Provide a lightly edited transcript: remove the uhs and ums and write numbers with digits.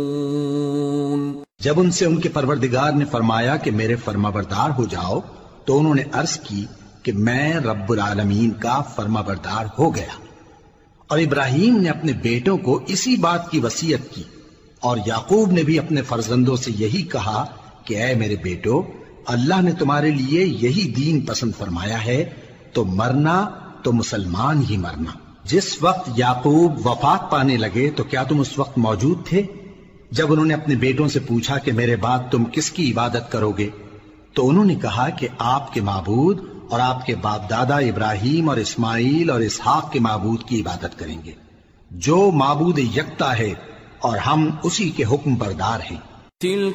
जब उनसे उनके परवरदिगार ने फरमाया कि मेरे फरमाबरदार हो जाओ, तो उन्होंने अर्ज की कि मैं रब्बुल आलमीन का फरमाबरदार हो गया। और इब्राहीम ने अपने बेटों को इसी बात की वसीयत की, और याकूब ने भी अपने फर्जंदों से यही कहा कि ऐ मेरे बेटो, अल्लाह ने तुम्हारे लिए यही दीन पसंद फरमाया है, तो मरना तो मुसलमान ही मरना। जिस वक्त याकूब वफात पाने लगे, तो क्या तुम उस वक्त मौजूद थे जब उन्होंने अपने बेटों से पूछा कि मेरे बाद तुम किसकी इबादत करोगे? तो उन्होंने कहा कि आपके माबूद और आपके बाप दादा इब्राहीम और इस्माइल और इसहाक के माबूद की इबादत करेंगे, जो माबूद यकता है और हम उसी के हुक्म बरदार हैं।